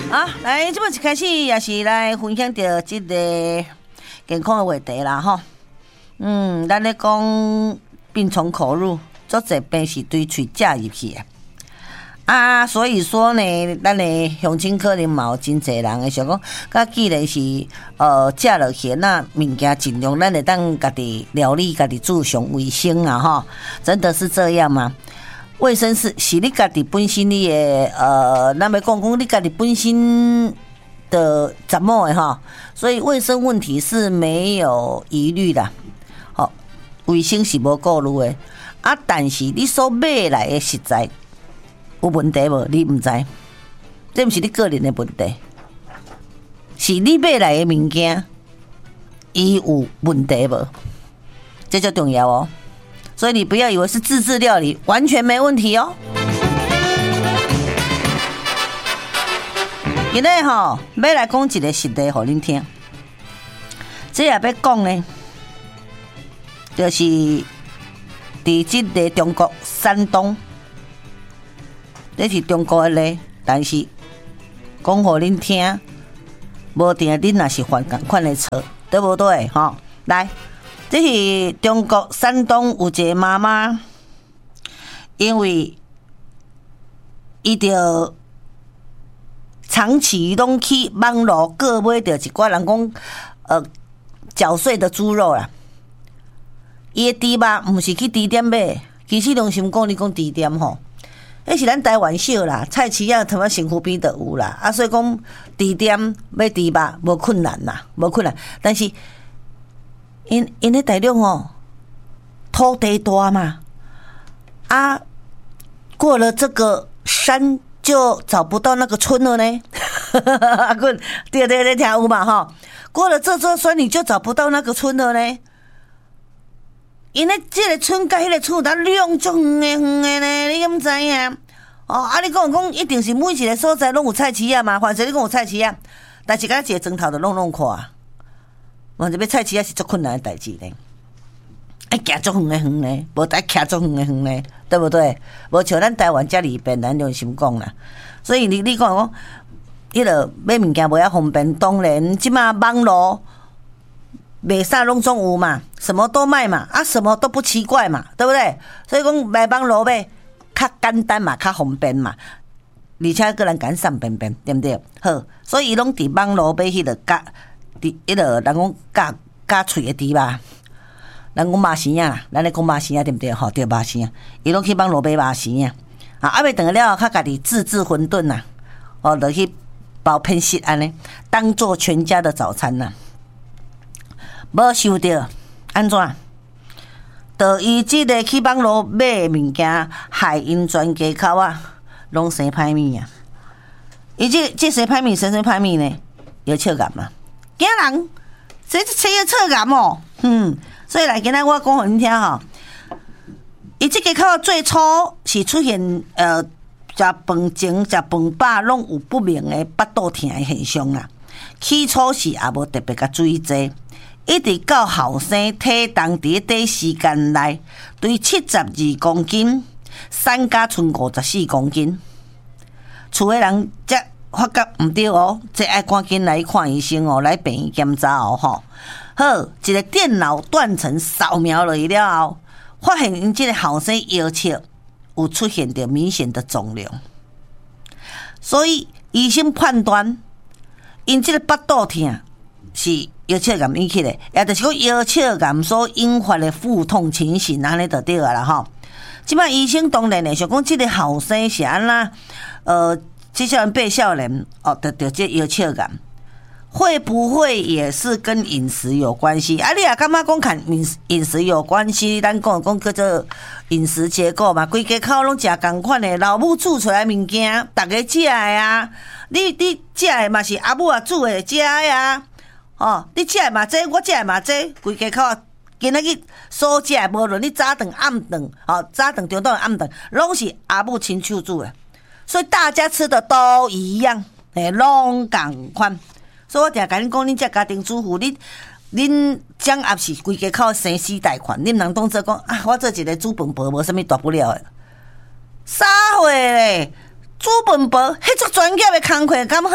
啊，来，这么一开始也是来分享到这个健康的话题啦，吼。咱咧讲病从口入，足侪病是对喙食入去的。所以说呢，咱的乡亲可能嘛有真侪人会想讲，甲既然是食落去，那物件尽量咱会当家己料理，家己煮上卫生啊，吼，真的是这样吗？卫生是你家己本身你的咱要讲你家己本身的怎么的哈，所以卫生问题是没有疑虑的，好，卫生是无顾虑的但是你所买来的食材有问题无？你唔知，这不是你个人的问题，是你买来的物件伊有问题无？这就重要哦。所以你不要以为是自制料理，完全没问题哦。今日要来讲一个实例给恁听。这也要讲呢，就是伫这个中国山东，这是中国的咧，但是讲给恁听，无定恁也是犯同款的错，对不对？来。这是中国山东有一个妈妈，因为伊就长期拢去网络购买到一寡人讲绞碎的猪肉啦。伊的猪肉毋是去猪店买，其实拢心讲你讲猪店吼，迄是咱台湾小啦，菜市仔他妈身躯边就有啦。所以讲猪店买猪肉无困难啦，无困难，但是。因咧大陆土地大嘛，过了这个山就找不到那个村了呢。阿棍，对，听有嘛过了这座山你就找不到那个村了呢。因咧这个村甲迄个村，它两足远的呢，你敢知影？你讲一定是每一个所在拢有菜市仔嘛，反正你讲有菜市仔，但是敢一个砖头就弄看。我这边菜市仔是足困难的代志呢，行足远呢，无得徛足远呢，对不对？无像咱台湾遮里便，咱用心讲啦。所以你讲，迄个买物件无遐方便，当然即马网络卖啥拢总有嘛，什么都卖嘛，什么都不奇怪嘛，对不对？所以讲买网络买较简单嘛，较方便嘛，而且个人简单便便，对不对？好，所以伊拢伫网络买迄个迄个人讲加脆的猪肉，人讲肉丝啊，咱咧讲肉丝啊，对不对？对肉丝啊，伊拢去网络买肉丝啊，未顿了，较家己自制馄饨呐，就去包片食安尼，当做全家的早餐呐。无想到安怎？就伊即个去网络买物件，害因全家口拢生歹物啊！伊这生歹物，生歹物呢，要笑癌嘛？惊人，这要测癌哦，所以来今仔我讲互恁听伊这个口最初是出现食饭前、食饭饱拢有不明的腹肚痛的现象啦。起初是也无特别甲注意这，一直到后生体重伫短时间内对72公斤，瘦甲剩54公斤，厝的人才发觉毋对这爱赶紧来看医生来病院检查好，一个电脑断层扫描了伊了后，发现因这个后生腰侧有出现着明显的肿瘤，所以医生判断因这个腹肚痛是腰侧癌引起的，也就是讲腰侧癌所引发的腹痛情形，安尼就对啦即摆医生当然想讲这个后生是安那7少年8少年得这腰侧癌，会不会也是跟饮食有关系？你也感觉讲看饮食有关系？咱讲叫做饮食结构嘛，规家口拢食同款的，老母煮出来物件，大家食的啊。你食的嘛是阿母啊煮的食的啊。你食的嘛这，我食的嘛这，规家口今仔日所食的，无论你早顿暗顿，早顿中顿暗顿，拢是阿母亲手煮的。所以大家吃的都一样，拢同款。所以我定甲恁讲，恁这家庭主妇，恁掌握是规家口生死大权，恁人当做讲我做一个煮饭婆无啥物大不了的。啥货咧？煮煮饭煲，迄足专业的工课，敢好？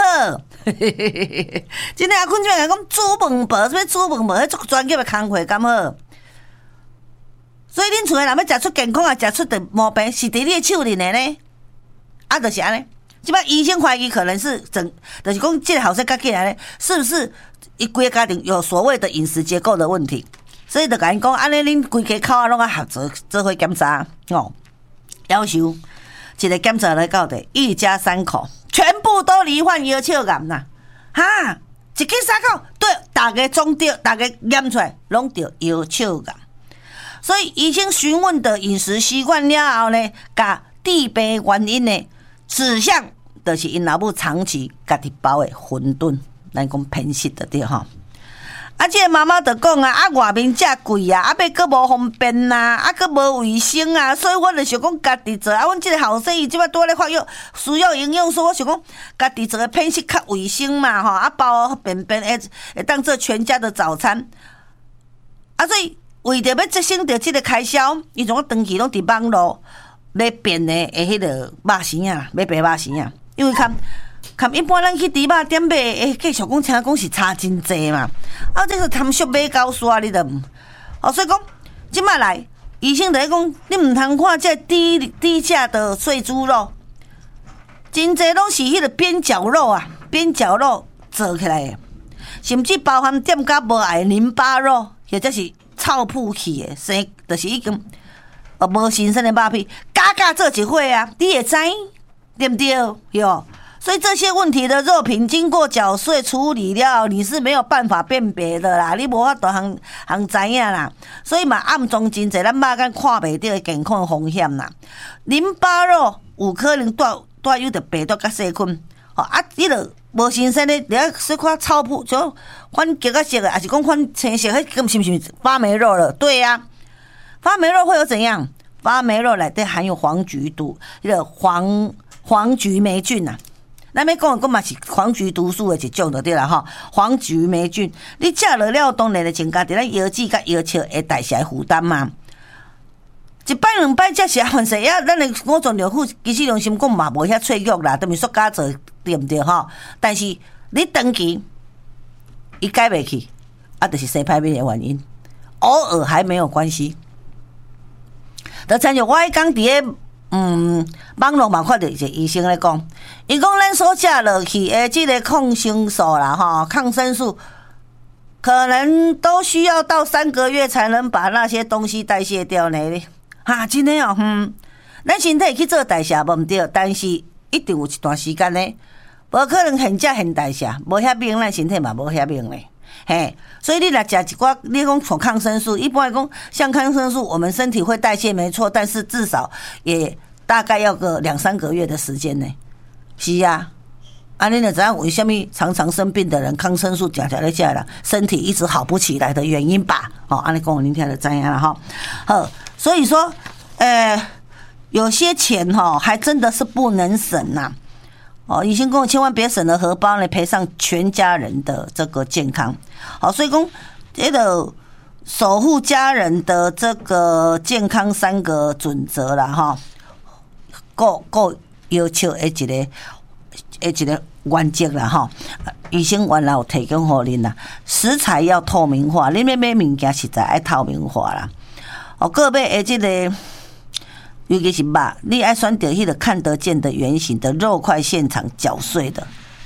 真诶，阿坤就讲煮饭煲，什么煮饭煲，迄足专业的工课，敢好？所以恁厝诶人要食出健康啊，食出的毛病，是伫你诶手里的呢。啊，就是安尼。即摆医生怀疑可能是就是讲这个后生甲起来呢，是不是伊规个家庭有所谓的饮食结构的问题？所以就甲因讲，安尼恁规家口啊拢啊合作做伙检查哦，要求一个检查来到的，一家3口全部都罹患腰鞘癌呐！哈，一家3口对，大家中着，大家验出来拢着腰鞘癌。所以医生询问的饮食习惯了后呢，甲致病原因呢，指向就是因老母长期家己包的馄饨，咱讲偏食的对吼。啊，这个妈妈就讲啊，外面遮贵啊，要阁无方便呐，阁无卫生啊，所以我就想讲家己做。阮这个后生伊即摆拄咧发育，需要营养素，我想讲家己做的偏食较卫生嘛，包便便会当做全家的早餐。所以为着要节省着这个开销，伊从我长期拢伫网络咧变的迄个肉馅啊，要白肉馅啊，因为看一般咱去猪肉店买，继续讲听讲是差真济嘛，这个贪俗买高煞你都所以讲即摆来医生就咧讲，你毋通看这低价的碎猪肉，真济拢是迄个边角肉啊，边角肉做起来的，甚至包含店家无爱的淋巴肉，或者是臭扑去的，就是已经无新鲜的肉片，加做一伙啊，你会知对不对？哟。所以这些问题的肉品经过搅碎处理了，你是没有办法辨别的啦，你无法度通知影啦。所以嘛，暗中真济咱肉眼看袂到的健康风险啦。淋巴肉有可能带有着病毒甲细菌，你著无新鲜的，你啊说看臭扑就反橘仔色的，还是讲反青色，迄根本是发霉肉了？对呀，发霉肉会有怎样？发霉肉内底含有黄菊毒，迄个黄菊霉菌啊。咱要讲嘛是黄菊毒素的一种就对啦吼，黄菊霉菌，你食落了当然会增加伫咱腰子甲腰鞘的代谢负担嘛。一摆两摆才是反正咱的五脏六腑，其实良心讲嘛无遐脆弱啦，都是塑胶做对不对吼？但是你长期伊改袂去，就是生歹面的原因，偶尔还没有关系。就参照我迄讲伫咧。网络嘛看到一个医生咧讲，伊讲咱所食落去的这个抗生素啦，抗生素可能都需要到3个月才能把那些东西代谢掉呢。真的哦，咱身体去做代谢无毋对，但是一定有一段时间呢，无可能现食现代谢，无遐命，咱身体嘛无遐命咧。所以你来食一寡，你讲从抗生素，一般来讲，像抗生素，我们身体会代谢没错，但是至少也大概要个2-3个月的时间呢。是啊，你就知道为什么常常生病的人，抗生素吃来吃了，身体一直好不起来的原因吧？安尼讲您听就知影了哈。好，所以说，有些钱还真的是不能省呐。医生讲千万别省了荷包呢，赔上全家人的这个健康。所以讲这个守护家人的这个健康3个准则啦，各要求的一个原则啦，医生原来有提供给您啦，食材要透明化，你要买物件实在要透明化啦。各买的这个。尤其是肉，你爱选择迄个看得见的圆形的肉块，现场搅碎的。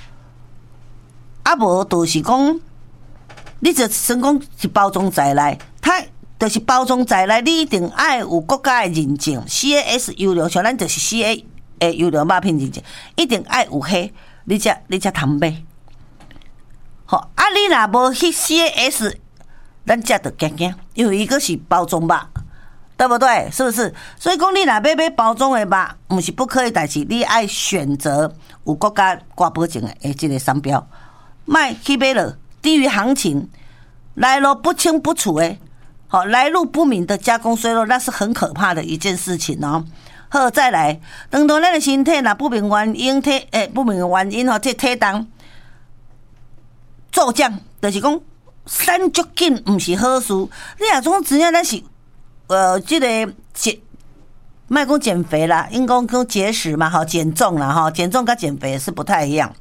无就是讲，你就算讲是包装在内，它就是包装在内，你一定爱有国家的认证 ，CAS 优良，像咱就是 CA 的优良肉品认证，一定爱有迄，你才通买。你若无迄 CAS， 咱才着惊，因为伊个是包装肉。对不对？是不是？所以讲，你若要买包装的肉，不是不可以，但是你爱选择有国家挂保证的这个商标，卖去买了低于行情、来路不清不楚的，来路不明的加工衰落，那是很可怕的一件事情哦。好，再来，当咱的身体若不明原因不明原因这体重骤降，就是讲三足紧，不是好事。你若总知影咱是。这个卖讲减肥啦，因讲节食嘛，减重啦，减重跟减肥是不太一样。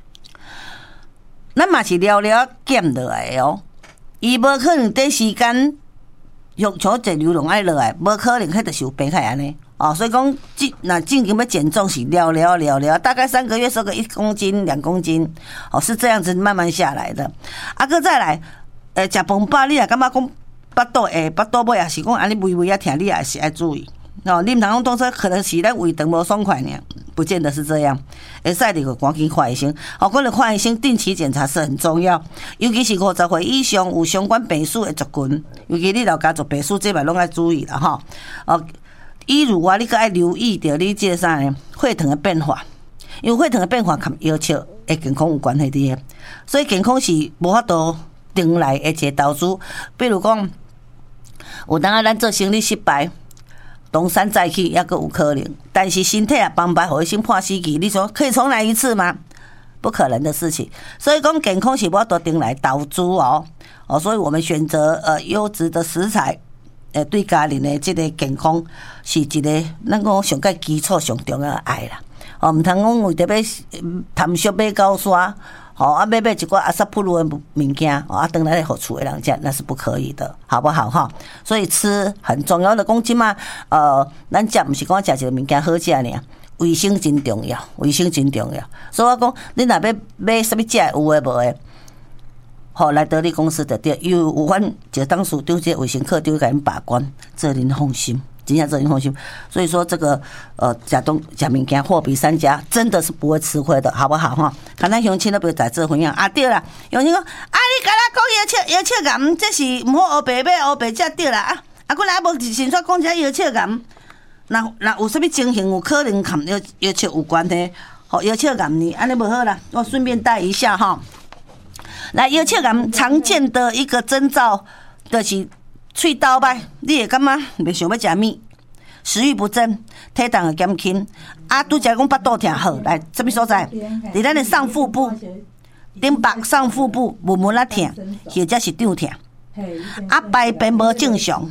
咱嘛是聊聊减落来哦，伊无可能短时间像这流量爱落来，无可能迄就是有病开安尼。所以讲，那进行要减重是聊，大概3个月瘦个1公斤、2公斤，是这样子慢慢下来的。搁再来，食饭饱，你若感觉讲巴肚尾也是讲安尼胃痛，你也是要注意。你唔通讲当作可能是咱胃肠无爽快呢，不见得是这样。会使你个赶紧看医生，可能看医生定期检查是很重要，尤其是50岁以上有相关病史的族群，尤其你老家族病史这摆拢要注意啦以如你搁爱留意到你这啥呢？血糖的变化，因为血糖的变化跟腰笑的健康有关系的，所以健康是无法度定来的一个投资。比如讲，有当咱做生意失败，东山再起也阁有可能，但是身体啊崩败，互伊先破死期，你说可以重来一次吗？不可能的事情。所以讲健康是无法度定来投资所以我们选择优质的食材。对家人的这个健康是一个咱讲上个基础上重要的爱啦。唔通讲为着要贪俗买高刷，买一寡阿萨普鲁的物件，等来互厝的人食，那是不可以的，好不好所以吃很重要的讲即嘛，咱食唔是讲食一个物件好食尔，卫生真重要，卫生真重要。所以我讲，你若要买什么食有诶无诶？来得力公司的对，有阮就当属丢这卫生课丢给人把关，这您放心，真正这您放心。所以说这个食物件货比三家，真的是不会吃亏的，好不好看咱乡亲都不要在这分享对啦，乡亲讲你甲咱讲腰切感，这是唔好黑白买黑白才对啦还无先说讲这腰切感，那有啥物情形有可能跟腰切有关的？腰切感呢，安尼无好啦，我顺便带一下来，腰切感常见的一个征兆就是喙倒摆，你会感觉袂想要食物，食欲不振，体重会减轻。拄则讲巴肚痛，好来，什么所在？伫咱的上腹部、顶巴上腹部闷闷啊痛，或者是胀痛。排便无正常，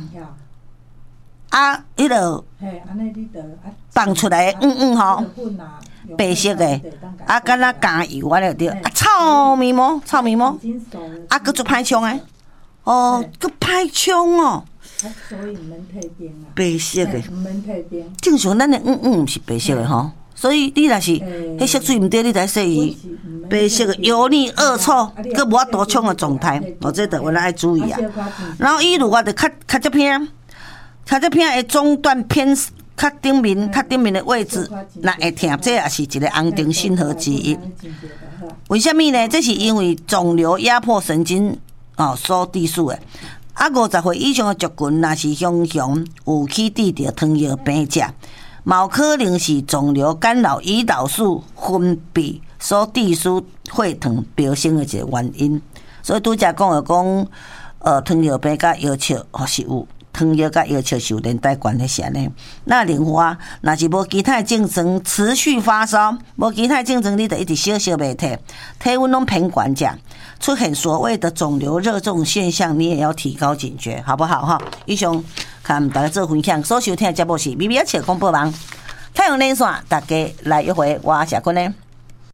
迄个放出来白色的，敢若加油安尼对，臭面膜，佫做歹冲佫歹冲所以门退边白色的，正常咱的是白色的所以你若是迄色水毋对，你才说伊白色的油腻恶臭，佫无法度冲的状态，这个我爱注意啊。然后伊如果着较这片的中段偏较顶面的位置，那会痛，这也是一个安定信号之一。为什么呢？这是因为肿瘤压迫神经所致使的。50岁以上的族群，若是常常有去治疗糖尿病者，嘛有可能是肿瘤干扰胰岛素分泌所致使血糖飙升的一个原因。所以拄则讲的讲，糖尿病甲腰笑是有。糖尿甲腰笑是有连带关系是安尼。那另外，若是无其他症状，持续发烧，无其他症状，你就一直烧袂退，体温拢偏悬者，出现所谓的肿瘤热这种现象，你也要提高警觉，好不好以上看大家做分享，所收听的节目是咪咪一切广播网，太阳连线，大家来一回，我是坤呢。